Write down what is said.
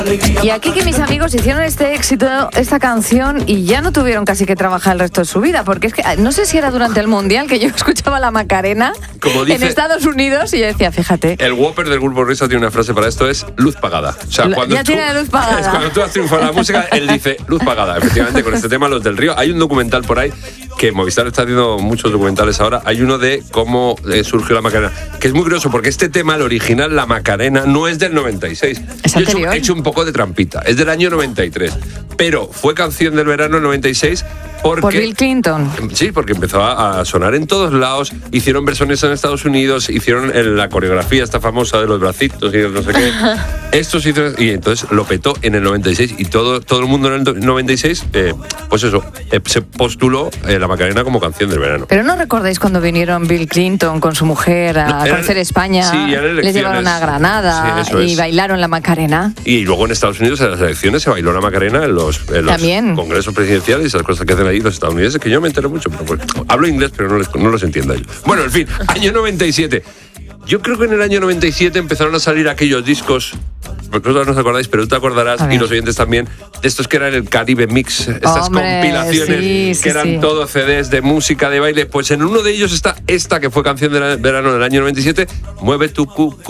Y aquí que mis amigos hicieron este éxito, esta canción, y ya no tuvieron casi que trabajar el resto de su vida, porque es que no sé si era durante el Mundial que yo escuchaba la Macarena en Estados Unidos y yo decía, fíjate. El Whopper del Grupo Risa tiene una frase para esto, es luz pagada. O sea, tiene luz pagada. Cuando tú has triunfado en la música, él dice luz pagada. Efectivamente, con este tema, Los del Río. Hay un documental por ahí, que Movistar está haciendo muchos documentales ahora. Hay uno de cómo surgió la Macarena, que es muy curioso, porque este tema, el original, la Macarena, no es del 96. Es anterior. He hecho un poco de trampita. Es del año 93. Pero fue canción del verano del 96 porque... Por Bill Clinton. Sí, porque empezó a sonar en todos lados. Hicieron versiones en Estados Unidos, hicieron la coreografía esta famosa de los bracitos y no sé qué. Estos hicieron... Y entonces lo petó en el 96 y todo el mundo en el 96, pues eso, se postuló la Macarena como canción del verano. Pero ¿no recordáis cuando vinieron Bill Clinton con su mujer a conocer España? Sí, les llevaron a Granada y bailaron la Macarena. Y luego en Estados Unidos, en las elecciones, se bailó la Macarena en los congresos presidenciales y esas cosas que hacen ahí los estadounidenses, que yo me entero mucho, pero pues, hablo inglés, pero no los entiendo yo. Bueno, en fin, año 97. Yo creo que en el año 97 empezaron a salir aquellos discos, vosotros no os acordáis, pero tú te acordarás, y los oyentes también, de estos que eran el Caribe Mix, estas compilaciones que eran todo CDs de música, de baile. Pues en uno de ellos está esta, que fue canción del verano del año 97, Mueve tu cucu.